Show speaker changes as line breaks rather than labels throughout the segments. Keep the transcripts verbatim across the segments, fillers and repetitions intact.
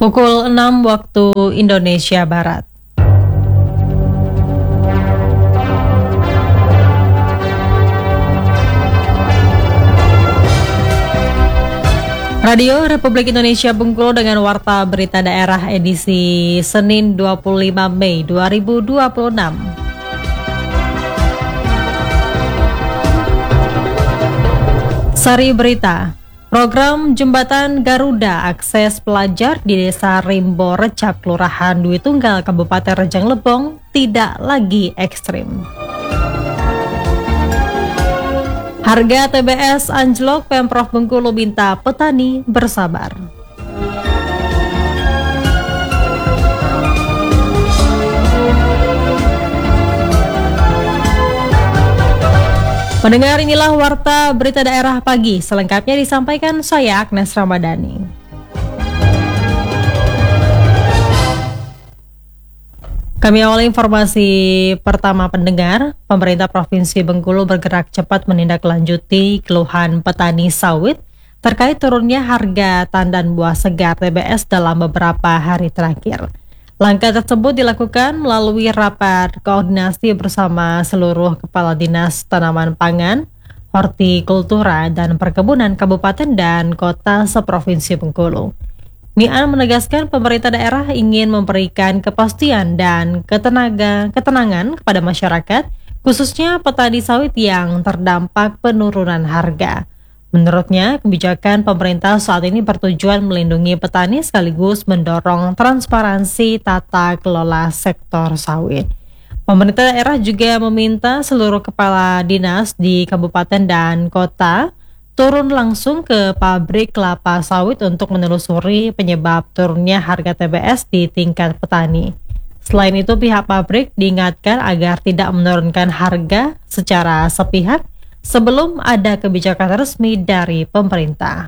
Pukul enam waktu Indonesia Barat. Radio Republik Indonesia Bengkulu dengan Warta Berita Daerah edisi Senin dua puluh lima Mei dua ribu dua puluh enam. Sari berita. Program Jembatan Garuda akses pelajar di Desa Rimbo Recap, Kelurahan Dwi Tunggal, Kabupaten Rejang Lebong tidak lagi ekstrim. Harga T B S anjlok, Pemprov Bengkulu minta petani bersabar. Pendengar, inilah Warta Berita Daerah Pagi. Selengkapnya disampaikan saya Agnes Ramadhani. Kami awali informasi pertama, pendengar. Pemerintah Provinsi Bengkulu bergerak cepat menindaklanjuti keluhan petani sawit terkait turunnya harga tandan buah segar T B S dalam beberapa hari terakhir. Langkah tersebut dilakukan melalui rapat koordinasi bersama seluruh Kepala Dinas Tanaman Pangan, Hortikultura, dan Perkebunan Kabupaten dan Kota seprovinsi Bengkulu. Nian menegaskan pemerintah daerah ingin memberikan kepastian dan ketenaga, ketenangan kepada masyarakat, khususnya petani sawit yang terdampak penurunan harga. Menurutnya, kebijakan pemerintah saat ini bertujuan melindungi petani sekaligus mendorong transparansi tata kelola sektor sawit. Pemerintah daerah juga meminta seluruh kepala dinas di kabupaten dan kota turun langsung ke pabrik kelapa sawit untuk menelusuri penyebab turunnya harga T B S di tingkat petani. Selain itu, pihak pabrik diingatkan agar tidak menurunkan harga secara sepihak sebelum ada kebijakan resmi dari pemerintah.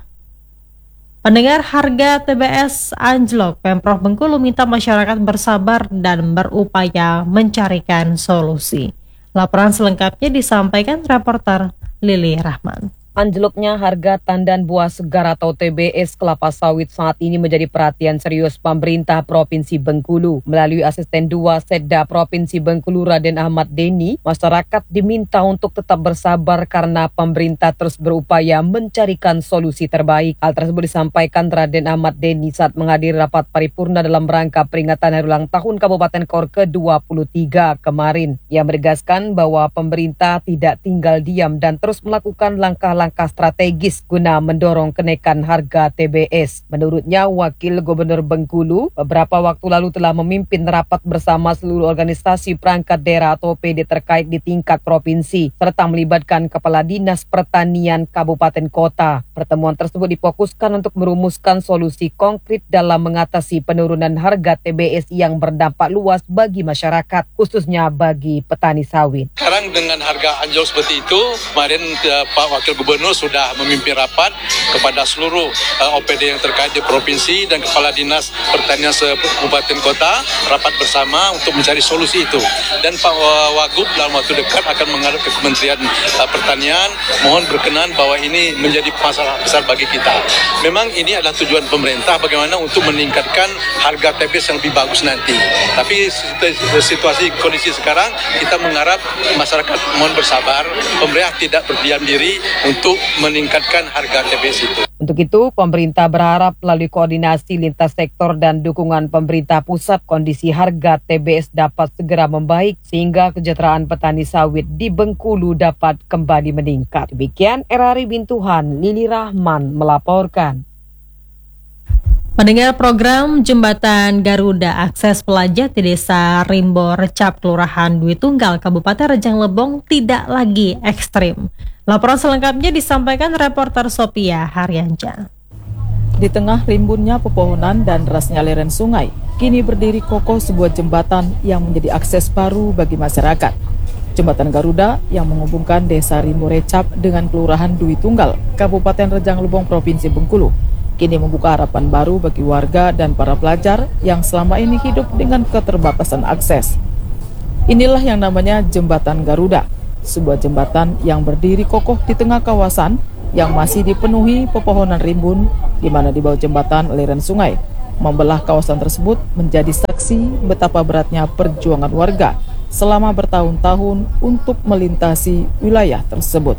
Pendengar, harga T B S anjlok, Pemprov Bengkulu minta masyarakat bersabar dan berupaya mencarikan solusi. Laporan selengkapnya disampaikan reporter Lili Rahman.
Anjloknya harga tandan buah segar atau T B S kelapa sawit saat ini menjadi perhatian serius pemerintah Provinsi Bengkulu. Melalui Asisten dua Setda Provinsi Bengkulu Raden Ahmad Deni, masyarakat diminta untuk tetap bersabar karena pemerintah terus berupaya mencarikan solusi terbaik. Hal tersebut disampaikan Raden Ahmad Deni saat menghadiri rapat paripurna dalam rangka peringatan hari ulang tahun Kabupaten Kor ke dua puluh tiga kemarin. Ia menegaskan bahwa pemerintah tidak tinggal diam dan terus melakukan langkah-langkah langkah strategis guna mendorong kenaikan harga T B S. Menurutnya, Wakil Gubernur Bengkulu beberapa waktu lalu telah memimpin rapat bersama seluruh organisasi perangkat daerah atau P D terkait di tingkat provinsi, serta melibatkan Kepala Dinas Pertanian Kabupaten Kota. Pertemuan tersebut difokuskan untuk merumuskan solusi konkret dalam mengatasi penurunan harga T B S yang berdampak luas bagi masyarakat, khususnya bagi petani sawit.
Sekarang dengan harga anjlok seperti itu, kemarin uh, Pak Wakil Gubernur sudah memimpin rapat kepada seluruh uh, O P D yang terkait di provinsi dan Kepala Dinas Pertanian Kabupaten Kota rapat bersama untuk mencari solusi itu. Dan Pak Wagub dalam waktu dekat akan menghadap ke Kementerian uh, Pertanian, mohon berkenan bahwa ini menjadi masalah besar bagi kita. Memang ini adalah tujuan pemerintah bagaimana untuk meningkatkan harga T B S yang lebih bagus nanti. Tapi situasi kondisi sekarang kita mengharap masyarakat mohon bersabar, pemerintah tidak berdiam diri untuk meningkatkan harga T B S itu.
Untuk itu, pemerintah berharap melalui koordinasi lintas sektor dan dukungan pemerintah pusat, kondisi harga T B S dapat segera membaik sehingga kesejahteraan petani sawit di Bengkulu dapat kembali meningkat. Demikian R R I Bintuhan, Lili Rahman melaporkan.
Pendengar, program Jembatan Garuda akses pelajar di Desa Rimbo Recap, Kelurahan Dwi Tunggal, Kabupaten Rejang Lebong tidak lagi ekstrim. Laporan selengkapnya disampaikan reporter Sophia Haryanca.
Di tengah rimbunnya pepohonan dan derasnya aliran sungai, kini berdiri kokoh sebuah jembatan yang menjadi akses baru bagi masyarakat. Jembatan Garuda yang menghubungkan Desa Rimbo Recap dengan Kelurahan Dwi Tunggal, Kabupaten Rejang Lebong, Provinsi Bengkulu, kini membuka harapan baru bagi warga dan para pelajar yang selama ini hidup dengan keterbatasan akses. Inilah yang namanya Jembatan Garuda, sebuah jembatan yang berdiri kokoh di tengah kawasan yang masih dipenuhi pepohonan rimbun, di mana di bawah jembatan aliran sungai membelah kawasan tersebut menjadi saksi betapa beratnya perjuangan warga selama bertahun-tahun untuk melintasi wilayah tersebut.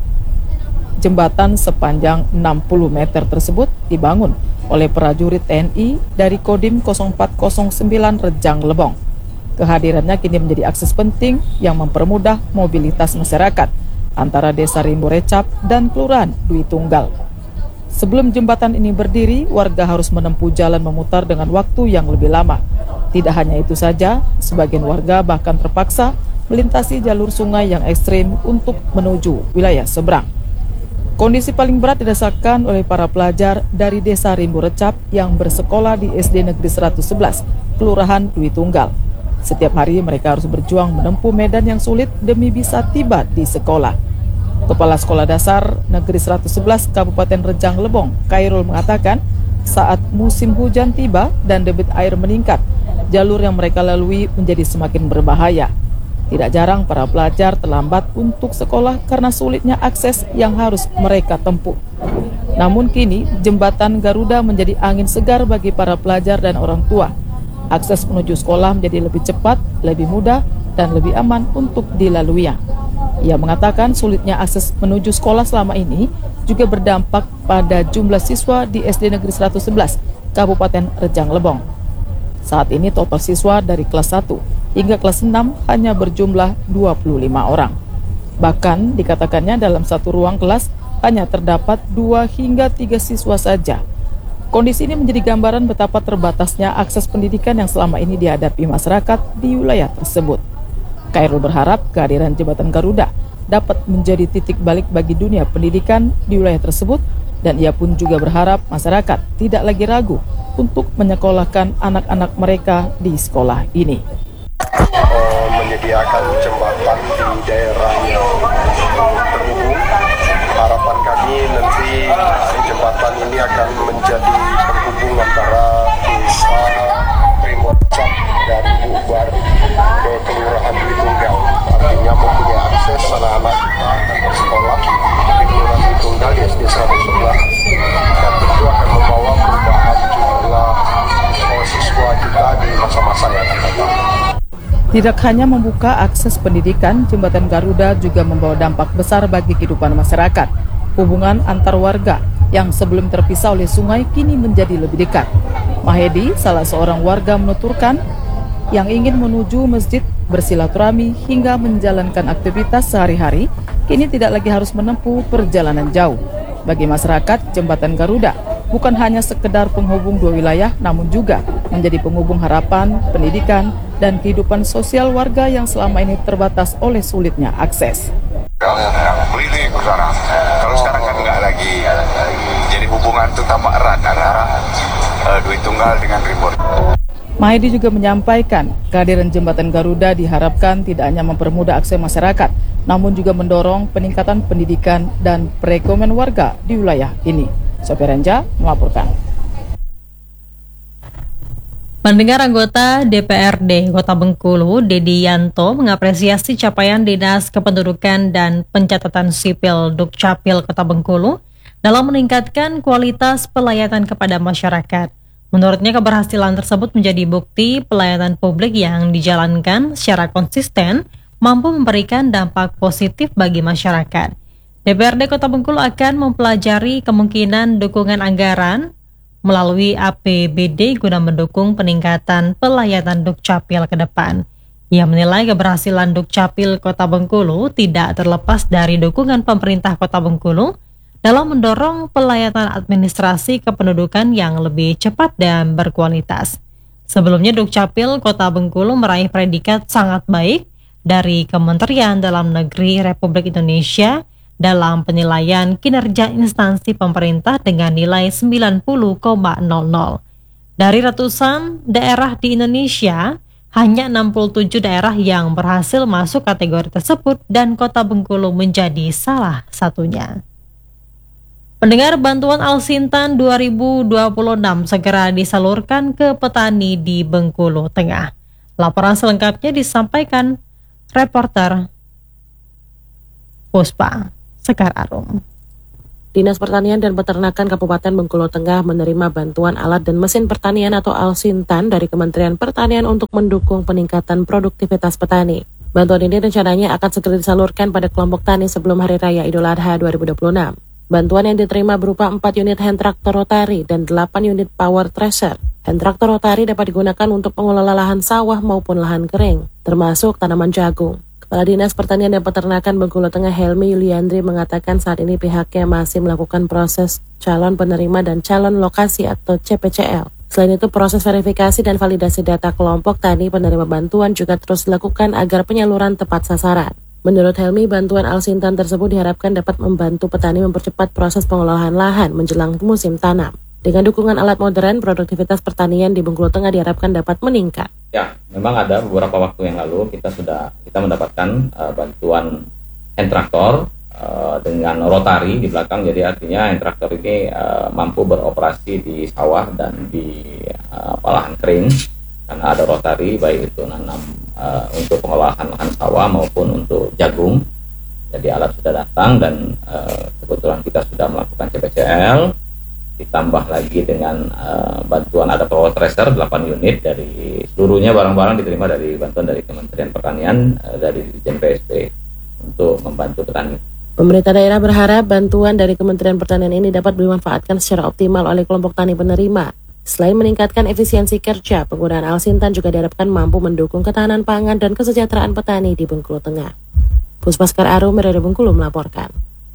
Jembatan sepanjang enam puluh meter tersebut dibangun oleh prajurit T N I dari Kodim nol empat nol sembilan Rejang Lebong. Kehadirannya kini menjadi akses penting yang mempermudah mobilitas masyarakat antara Desa Rimbo Recap dan Kelurahan Dwi Tunggal. Sebelum jembatan ini berdiri, warga harus menempuh jalan memutar dengan waktu yang lebih lama. Tidak hanya itu saja, sebagian warga bahkan terpaksa melintasi jalur sungai yang ekstrim untuk menuju wilayah seberang. Kondisi paling berat dirasakan oleh para pelajar dari Desa Rimbo Recap yang bersekolah di S D Negeri seratus sebelas, Kelurahan Dwi Tunggal. Setiap hari mereka harus berjuang menempuh medan yang sulit demi bisa tiba di sekolah. Kepala Sekolah Dasar Negeri seratus sebelas Kabupaten Rejang Lebong, Khairul mengatakan, saat musim hujan tiba dan debit air meningkat, jalur yang mereka lalui menjadi semakin berbahaya. Tidak jarang para pelajar terlambat untuk sekolah karena sulitnya akses yang harus mereka tempuh. Namun kini, jembatan Garuda menjadi angin segar bagi para pelajar dan orang tua. Akses menuju sekolah menjadi lebih cepat, lebih mudah, dan lebih aman untuk dilaluinya. Ia mengatakan sulitnya akses menuju sekolah selama ini juga berdampak pada jumlah siswa di S D Negeri seratus sebelas, Kabupaten Rejang Lebong. Saat ini total siswa dari kelas satu hingga kelas enam hanya berjumlah dua puluh lima orang. Bahkan dikatakannya dalam satu ruang kelas hanya terdapat dua hingga tiga siswa saja. Kondisi ini menjadi gambaran betapa terbatasnya akses pendidikan yang selama ini dihadapi masyarakat di wilayah tersebut. Khairul berharap kehadiran jembatan Garuda dapat menjadi titik balik bagi dunia pendidikan di wilayah tersebut, dan ia pun juga berharap masyarakat tidak lagi ragu untuk menyekolahkan anak-anak mereka di sekolah ini.
Uh, menyediakan jembatan di daerah yang terhubung. Harapan kami nanti jembatan ini akan menjadi penghubung antara desa Rimbo Recap dan Bubar ke Kelurahan Dwi Tunggal. Artinya mempunyai akses anak-anak kita dan bersekolah di Kelurahan Dwi Tunggal di S D seratus sebelas, dan tentu akan membawa perubahan jumlah siswa kita di masa-masa yang akan datang.
Tidak hanya membuka akses pendidikan, jembatan Garuda juga membawa dampak besar bagi kehidupan masyarakat. Hubungan antar warga yang sebelum terpisah oleh sungai kini menjadi lebih dekat. Mahedi, salah seorang warga, menuturkan yang ingin menuju masjid, bersilaturahmi hingga menjalankan aktivitas sehari-hari, kini tidak lagi harus menempuh perjalanan jauh. Bagi masyarakat, jembatan Garuda bukan hanya sekedar penghubung dua wilayah, namun juga menjadi penghubung harapan, pendidikan, dan kehidupan sosial warga yang selama ini terbatas oleh sulitnya akses.
Keliling ke sana. Kalau sekarang kan nggak lagi, jadi hubungan itu tambah erat antara uh, Dwi Tunggal dengan Rimbo.
Mahedi juga menyampaikan kehadiran jembatan Garuda diharapkan tidak hanya mempermudah akses masyarakat, namun juga mendorong peningkatan pendidikan dan perekonomian warga di wilayah ini. Sopir Renja melaporkan.
Pendengar, anggota D P R D Kota Bengkulu, Dedi Yanto, mengapresiasi capaian Dinas Kependudukan dan Pencatatan Sipil Dukcapil Kota Bengkulu dalam meningkatkan kualitas pelayanan kepada masyarakat. Menurutnya, keberhasilan tersebut menjadi bukti pelayanan publik yang dijalankan secara konsisten mampu memberikan dampak positif bagi masyarakat. D P R D Kota Bengkulu akan mempelajari kemungkinan dukungan anggaran melalui A P B D guna mendukung peningkatan pelayanan Dukcapil ke depan. Ia menilai keberhasilan Dukcapil Kota Bengkulu tidak terlepas dari dukungan pemerintah Kota Bengkulu dalam mendorong pelayanan administrasi kependudukan yang lebih cepat dan berkualitas. Sebelumnya, Dukcapil Kota Bengkulu meraih predikat sangat baik dari Kementerian Dalam Negeri Republik Indonesia dalam penilaian kinerja instansi pemerintah dengan nilai sembilan puluh koma nol nol. Dari ratusan daerah di Indonesia, hanya enam puluh tujuh daerah yang berhasil masuk kategori tersebut dan Kota Bengkulu menjadi salah satunya. Pendengar, bantuan Al-Sintan dua ribu dua puluh enam segera disalurkan ke petani di Bengkulu Tengah. Laporan selengkapnya disampaikan reporter Puspa Sekar Arum.
Dinas Pertanian dan Peternakan Kabupaten Bengkulu Tengah menerima bantuan alat dan mesin pertanian atau Alsintan dari Kementerian Pertanian untuk mendukung peningkatan produktivitas petani. Bantuan ini rencananya akan segera disalurkan pada kelompok tani sebelum Hari Raya Idul Adha dua ribu dua puluh enam. Bantuan yang diterima berupa empat unit hand traktor rotari dan delapan unit power thresher. Hand traktor rotari dapat digunakan untuk pengelola lahan sawah maupun lahan kering, termasuk tanaman jagung. Kepala Dinas Pertanian dan Peternakan Bengkulu Tengah Helmi Yuliandri mengatakan saat ini pihaknya masih melakukan proses calon penerima dan calon lokasi atau C P C L. Selain itu, proses verifikasi dan validasi data kelompok tani penerima bantuan juga terus dilakukan agar penyaluran tepat sasaran. Menurut Helmi, bantuan Alsintan tersebut diharapkan dapat membantu petani mempercepat proses pengolahan lahan menjelang musim tanam. Dengan dukungan alat modern, produktivitas pertanian di Bengkulu Tengah diharapkan dapat meningkat.
Ya, memang ada beberapa waktu yang lalu kita sudah kita mendapatkan uh, bantuan hand traktor uh, dengan rotari di belakang. Jadi artinya hand traktor ini uh, mampu beroperasi di sawah dan di uh, lahan kering karena ada rotari, baik itu nanam uh, untuk pengolahan lahan sawah maupun untuk jagung. Jadi alat sudah datang dan uh, kebetulan kita sudah melakukan C P C L, ditambah lagi dengan uh, bantuan ada power thresher delapan unit, dari seluruhnya barang-barang diterima dari bantuan dari Kementerian Pertanian, uh, dari Dirjen P S P untuk membantu petani.
Pemerintah daerah berharap bantuan dari Kementerian Pertanian ini dapat dimanfaatkan secara optimal oleh kelompok tani penerima. Selain meningkatkan efisiensi kerja, penggunaan Alsintan juga diharapkan mampu mendukung ketahanan pangan dan kesejahteraan petani di Bengkulu Tengah. Puspaskar Arum, Radio Bengkulu melaporkan.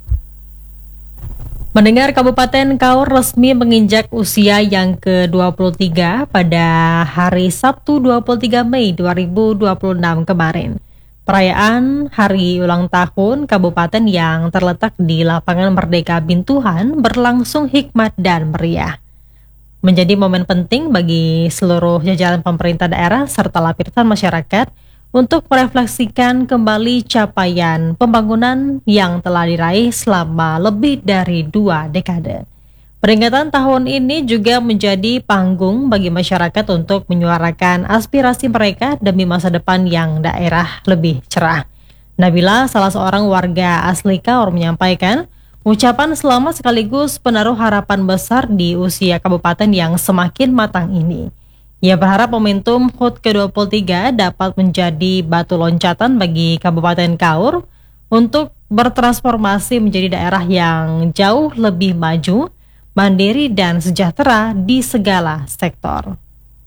Mendengar Kabupaten Kaur resmi menginjak usia yang ke dua puluh tiga pada hari Sabtu dua puluh tiga Mei dua ribu dua puluh enam kemarin. Perayaan hari ulang tahun kabupaten yang terletak di Lapangan Merdeka Bintuhan berlangsung hikmat dan meriah. Menjadi momen penting bagi seluruh jajaran pemerintah daerah serta lapisan masyarakat untuk merefleksikan kembali capaian pembangunan yang telah diraih selama lebih dari dua dekade. Peringatan tahun ini juga menjadi panggung bagi masyarakat untuk menyuarakan aspirasi mereka demi masa depan yang daerah lebih cerah. Nabila, salah seorang warga asli Kaur, menyampaikan ucapan selamat sekaligus penaruh harapan besar di usia kabupaten yang semakin matang ini. Ia berharap momentum H U T ke dua puluh tiga dapat menjadi batu loncatan bagi Kabupaten Kaur untuk bertransformasi menjadi daerah yang jauh lebih maju, mandiri dan sejahtera di segala sektor.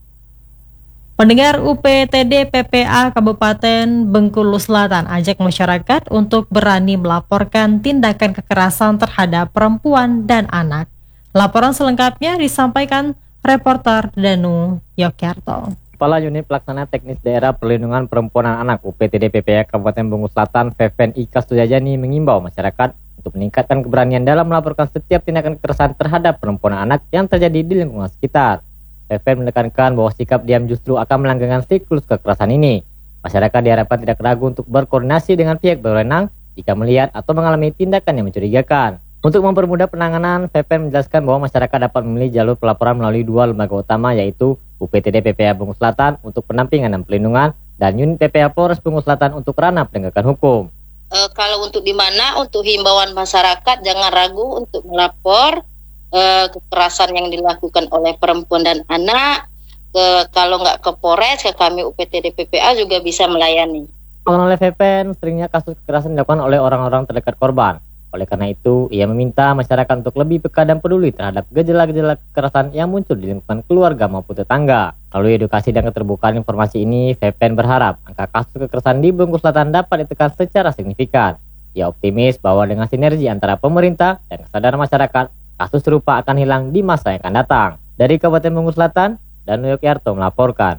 Pendengar, U P T D P P A Kabupaten Bengkulu Selatan ajak masyarakat untuk berani melaporkan tindakan kekerasan terhadap perempuan dan anak. Laporan selengkapnya disampaikan reporter Danu Yogyakarta.
Kepala Unit Pelaksana Teknis Daerah Perlindungan Perempuan dan Anak U P T D P P A Kabupaten Bengkulu Selatan, Feven Ika Sujajani, mengimbau masyarakat untuk meningkatkan keberanian dalam melaporkan setiap tindakan kekerasan terhadap perempuan dan anak yang terjadi di lingkungan sekitar. Feven menekankan bahwa sikap diam justru akan melanggengkan siklus kekerasan ini. Masyarakat diharapkan tidak ragu untuk berkoordinasi dengan pihak berwenang jika melihat atau mengalami tindakan yang mencurigakan. Untuk mempermudah penanganan, Feven menjelaskan bahwa masyarakat dapat memilih jalur pelaporan melalui dua lembaga utama, yaitu U P T D P P A Bengkulu Selatan untuk pendampingan dan pelindungan dan Unit P P A Polres Bengkulu Selatan untuk ranah penegakan hukum.
E, kalau untuk di mana untuk himbauan masyarakat jangan ragu untuk melapor e, kekerasan yang dilakukan oleh perempuan dan anak. Ke, kalau nggak ke Polres, ke kami U P T D P P A juga bisa melayani.
Oleh Feven, seringnya kasus kekerasan dilakukan oleh orang-orang terdekat korban. Oleh karena itu, ia meminta masyarakat untuk lebih peka dan peduli terhadap gejala-gejala kekerasan yang muncul di lingkungan keluarga maupun tetangga. Melalui edukasi dan keterbukaan informasi ini, Feven berharap angka kasus kekerasan di Bengkulu Selatan dapat ditekan secara signifikan. Ia optimis bahwa dengan sinergi antara pemerintah dan kesadaran masyarakat, kasus serupa akan hilang di masa yang akan datang. Dari Kabupaten Bengkulu Selatan, Danu Yogyakarta melaporkan.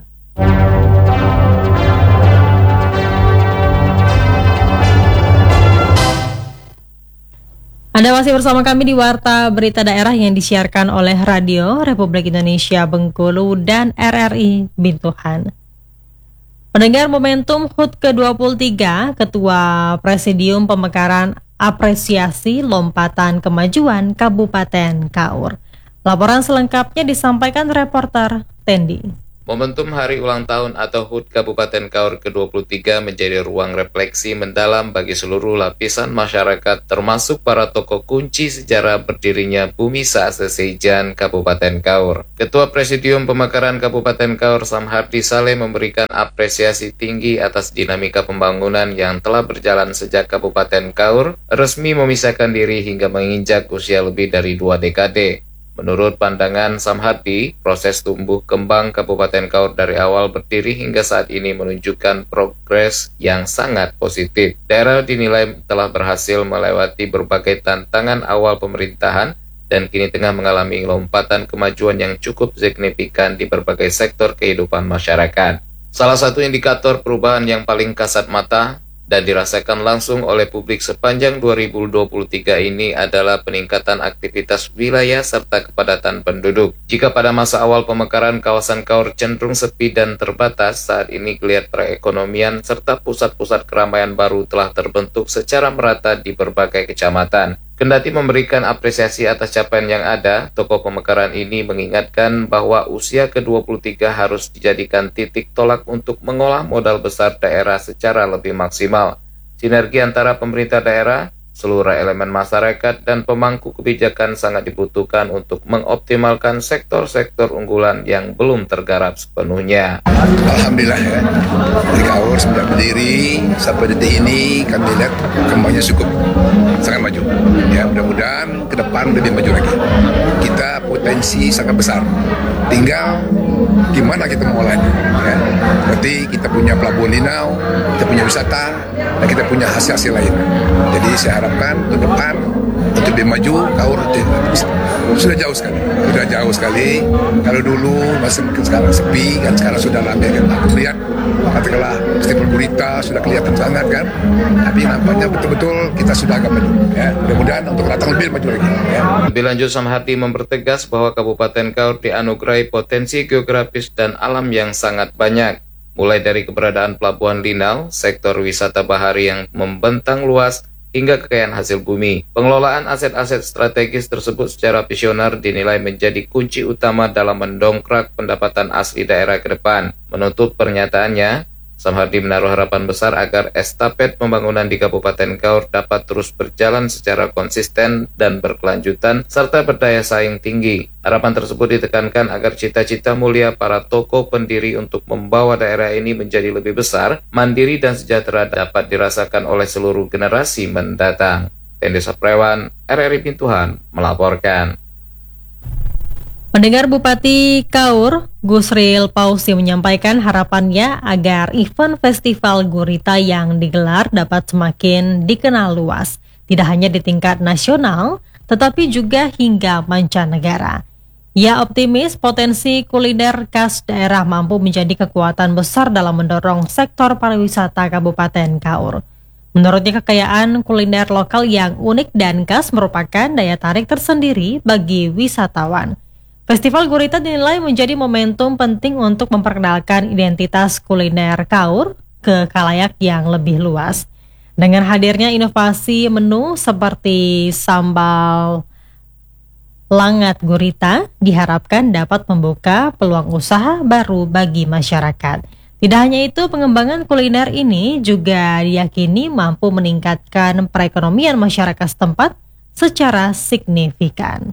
Anda masih bersama kami di Warta Berita Daerah yang disiarkan oleh Radio Republik Indonesia Bengkulu dan R R I Bintuhan. Pendengar, momentum H U T ke dua puluh tiga, Ketua Presidium Pemekaran Apresiasi Lompatan Kemajuan Kabupaten Kaur. Laporan selengkapnya disampaikan reporter Tendi.
Momentum Hari Ulang Tahun atau H U T Kabupaten Kaur ke dua puluh tiga menjadi ruang refleksi mendalam bagi seluruh lapisan masyarakat termasuk para tokoh kunci sejarah berdirinya Bumi Seasesejan Kabupaten Kaur. Ketua Presidium Pemekaran Kabupaten Kaur Samhardi Saleh memberikan apresiasi tinggi atas dinamika pembangunan yang telah berjalan sejak Kabupaten Kaur resmi memisahkan diri hingga menginjak usia lebih dari dua dekade. Menurut pandangan Samhardi, proses tumbuh kembang Kabupaten Kaur dari awal berdiri hingga saat ini menunjukkan progres yang sangat positif. Daerah dinilai telah berhasil melewati berbagai tantangan awal pemerintahan dan kini tengah mengalami lompatan kemajuan yang cukup signifikan di berbagai sektor kehidupan masyarakat. Salah satu indikator perubahan yang paling kasat mata dan dirasakan langsung oleh publik sepanjang dua ribu dua puluh tiga ini adalah peningkatan aktivitas wilayah serta kepadatan penduduk. Jika pada masa awal pemekaran kawasan Kaur cenderung sepi dan terbatas, saat ini geliat perekonomian serta pusat-pusat keramaian baru telah terbentuk secara merata di berbagai kecamatan. Kendati memberikan apresiasi atas capaian yang ada, tokoh pemekaran ini mengingatkan bahwa usia ke dua puluh tiga harus dijadikan titik tolak untuk mengolah modal besar daerah secara lebih maksimal. Sinergi antara pemerintah daerah, seluruh elemen masyarakat, dan pemangku kebijakan sangat dibutuhkan untuk mengoptimalkan sektor-sektor unggulan yang belum tergarap sepenuhnya.
Alhamdulillah ya, di Kaur sejak berdiri sampai detik ini kami lihat kembangnya cukup sangat maju. Ya, mudah-mudahan ke depan lebih maju lagi. Kita potensi sangat besar. Tinggal gimana kita mengolahnya. Ya. Berarti kita punya pelabuhan Linau, kita punya wisata, dan kita punya hasil-hasil lain. Jadi saya harapkan ke depan untuk lebih maju, Kaur sudah jauh sekali. Sudah jauh sekali. Kalau dulu masih sekarang sepi, kan sekarang sudah ramai kan. Aku lihat katakanlah festival gurita sudah kelihatan sangat kan. Tapi nampaknya betul-betul kita sudah agak maju. Ya. Mudah-mudahan untuk datang lebih maju lagi. Ya.
Lebih lanjut, Samhardi mempertegas bahwa Kabupaten Kaur dianugerahi potensi geografis dan alam yang sangat banyak. Mulai dari keberadaan pelabuhan Linau, sektor wisata bahari yang membentang luas, hingga kekayaan hasil bumi. Pengelolaan aset-aset strategis tersebut secara visioner dinilai menjadi kunci utama dalam mendongkrak pendapatan asli daerah ke depan. Menutup pernyataannya, Samhardi menaruh harapan besar agar estafet pembangunan di Kabupaten Kaur dapat terus berjalan secara konsisten dan berkelanjutan serta berdaya saing tinggi. Harapan tersebut ditekankan agar cita-cita mulia para tokoh pendiri untuk membawa daerah ini menjadi lebih besar, mandiri dan sejahtera dapat dirasakan oleh seluruh generasi mendatang. Tendi Saprewan, R R I Pintuhan, melaporkan.
Pendengar, Bupati Kaur, Gusril Pausi menyampaikan harapannya agar event Festival Gurita yang digelar dapat semakin dikenal luas, tidak hanya di tingkat nasional, tetapi juga hingga mancanegara. Ia optimis potensi kuliner khas daerah mampu menjadi kekuatan besar dalam mendorong sektor pariwisata Kabupaten Kaur. Menurutnya, kekayaan kuliner lokal yang unik dan khas merupakan daya tarik tersendiri bagi wisatawan. Festival Gurita dinilai menjadi momentum penting untuk memperkenalkan identitas kuliner Kaur ke khalayak yang lebih luas. Dengan hadirnya inovasi menu seperti sambal langat gurita, diharapkan dapat membuka peluang usaha baru bagi masyarakat. Tidak hanya itu, pengembangan kuliner ini juga diyakini mampu meningkatkan perekonomian masyarakat setempat secara signifikan.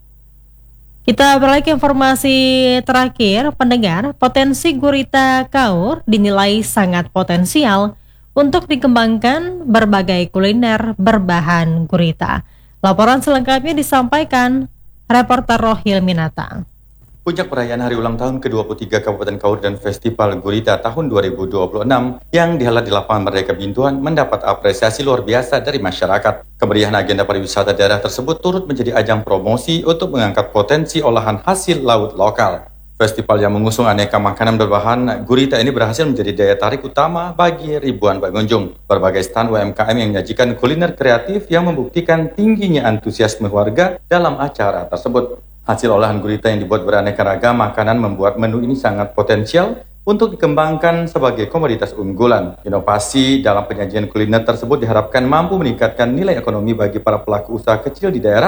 Kita beralih ke informasi terakhir, pendengar. Potensi gurita Kaur dinilai sangat potensial untuk dikembangkan berbagai kuliner berbahan gurita. Laporan selengkapnya disampaikan reporter Rohil Minata.
Puncak perayaan Hari Ulang Tahun ke dua puluh tiga Kabupaten Kaur dan Festival Gurita tahun dua ribu dua puluh enam yang dihelat di Lapangan Merdeka Bintuan mendapat apresiasi luar biasa dari masyarakat. Kemeriahan agenda pariwisata daerah tersebut turut menjadi ajang promosi untuk mengangkat potensi olahan hasil laut lokal. Festival yang mengusung aneka makanan berbahan gurita ini berhasil menjadi daya tarik utama bagi ribuan pengunjung. Berbagai stand U M K M yang menyajikan kuliner kreatif yang membuktikan tingginya antusiasme warga dalam acara tersebut. Hasil olahan gurita yang dibuat beraneka ragam makanan membuat menu ini sangat potensial untuk dikembangkan sebagai komoditas unggulan. Inovasi dalam penyajian kuliner tersebut diharapkan mampu meningkatkan nilai ekonomi bagi para pelaku usaha kecil di daerah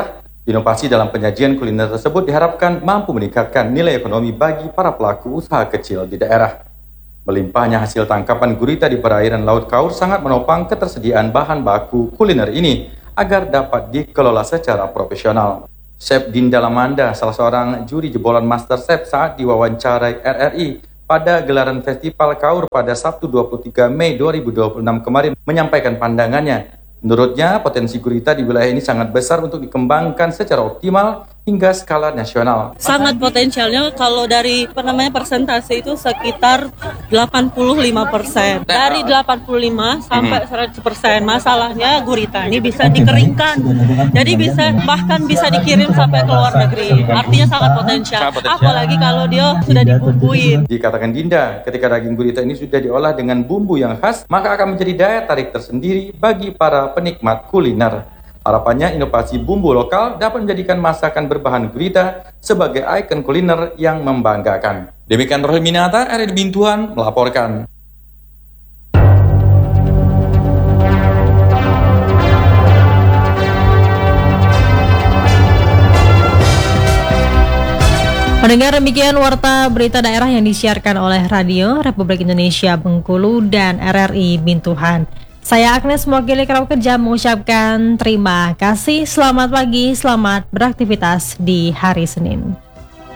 Inovasi dalam penyajian kuliner tersebut diharapkan mampu meningkatkan nilai ekonomi bagi para pelaku usaha kecil di daerah. Melimpahnya hasil tangkapan gurita di perairan Laut Kaur sangat menopang ketersediaan bahan baku kuliner ini agar dapat dikelola secara profesional. Chef Dinda Lamanda, salah seorang juri jebolan MasterChef saat diwawancarai R R I pada gelaran Festival Kaur pada Sabtu dua puluh tiga Mei dua ribu dua puluh enam kemarin, menyampaikan pandangannya. Menurutnya, potensi gurita di wilayah ini sangat besar untuk dikembangkan secara optimal hingga skala nasional.
Sangat potensialnya kalau dari apa namanya persentase itu sekitar delapan puluh lima persen. Dari delapan puluh lima sampai seratus persen. Masalahnya gurita ini bisa dikeringkan. Jadi bisa bahkan bisa dikirim sampai ke luar negeri. Artinya sangat potensial. Apalagi kalau dia sudah dibumbuin.
Dikatakan Dinda, ketika daging gurita ini sudah diolah dengan bumbu yang khas, maka akan menjadi daya tarik tersendiri bagi para penikmat kuliner. Harapannya inovasi bumbu lokal dapat menjadikan masakan berbahan gurita sebagai ikon kuliner yang membanggakan. Demikian Rohil Minata, R R I Bintuan melaporkan.
Pendengar, demikian warta berita daerah yang disiarkan oleh Radio Republik Indonesia Bengkulu dan R R I Bintuhan. Saya Agnes, mewakili kerabat kerja, mengucapkan terima kasih. Selamat pagi, selamat beraktivitas di hari Senin.